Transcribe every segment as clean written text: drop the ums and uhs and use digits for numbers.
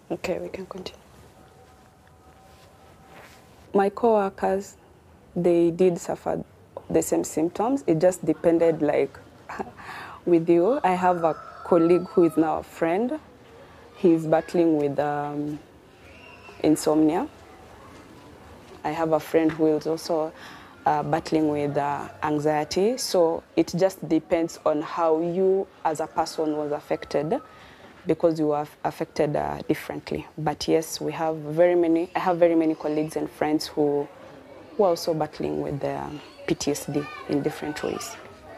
Okay, we can continue. My coworkers, they did suffer the same symptoms. It just depended, like, with you. I have a colleague who is now a friend. He's battling with insomnia. I have a friend who is also battling with anxiety. So it just depends on how you as a person was affected, because you are affected differently. But yes, I have very many colleagues and friends who are also battling with PTSD in different ways.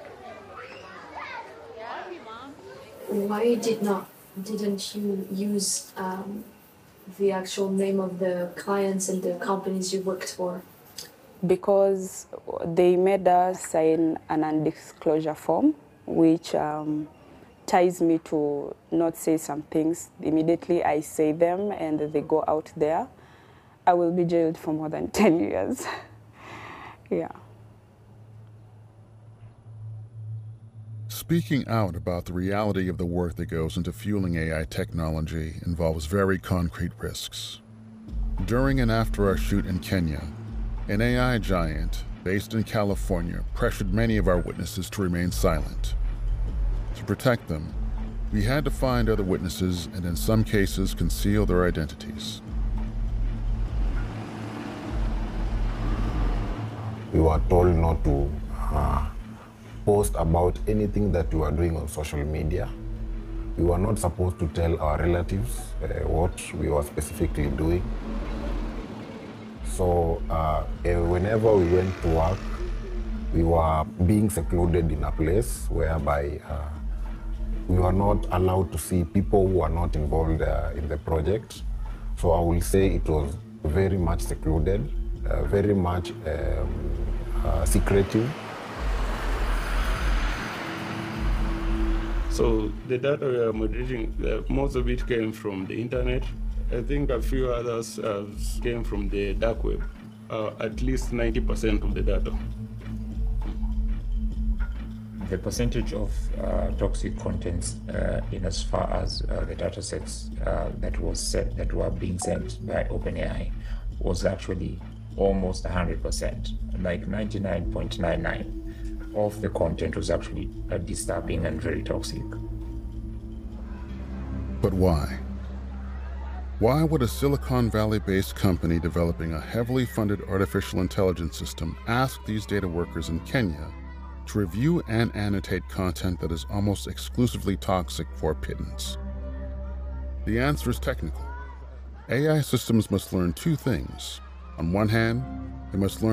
Why didn't you use the actual name of the clients and the companies you worked for? Because they made us sign an undisclosure form, which ties me to not say some things. Immediately I say them and they go out there, I will be jailed for more than 10 years. Yeah. Speaking out about the reality of the work that goes into fueling AI technology involves very concrete risks. During and after our shoot in Kenya, an AI giant based in California pressured many of our witnesses to remain silent. To protect them, we had to find other witnesses and in some cases conceal their identities. We were told not to post about anything that we were doing on social media. We were not supposed to tell our relatives what we were specifically doing. So whenever we went to work, we were being secluded in a place whereby we were not allowed to see people who are not involved in the project. So I will say it was very much secluded, very much secretive. So the data we are moderating, most of it came from the internet. I think a few others came from the dark web, at least 90% of the data. The percentage of toxic contents in as far as the data sets that were being sent by OpenAI was actually almost 100%, like 99.99 of the content was actually disturbing and very toxic. But why? Why would a Silicon Valley-based company developing a heavily funded artificial intelligence system ask these data workers in Kenya to review and annotate content that is almost exclusively toxic for pittance? The answer is technical. AI systems must learn two things. On one hand, they must learn